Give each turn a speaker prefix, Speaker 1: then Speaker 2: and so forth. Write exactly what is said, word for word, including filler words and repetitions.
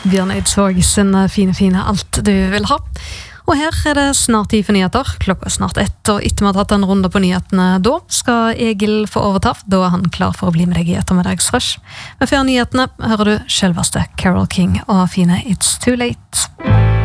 Speaker 1: Bjørn Eidsvåg sin fine, fine alt du vil ha. Og her er det snart tid for nyheter. Klokka er snart ett, og etter vi har tatt en runde på nyhetene da, skal Egil få overta. Da er han klar for å bli med deg i ettermiddagsrush. Men før nyhetene hører du selveste Carole King og fine It's Too Late.